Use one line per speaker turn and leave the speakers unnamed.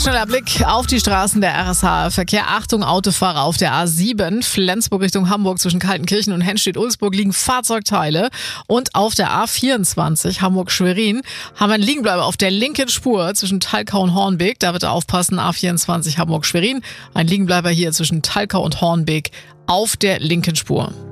Schneller Blick auf die Straßen der RSH. Verkehr, Achtung, Autofahrer auf der A7, Flensburg Richtung Hamburg zwischen Kaltenkirchen und Henstedt-Ulzburg liegen Fahrzeugteile. Und auf der A24 Hamburg-Schwerin haben wir einen Liegenbleiber auf der linken Spur zwischen Thalkau und Hornbeek. Da bitte aufpassen, A24 Hamburg-Schwerin. Ein Liegenbleiber hier zwischen Thalkau und Hornbeek auf der linken Spur.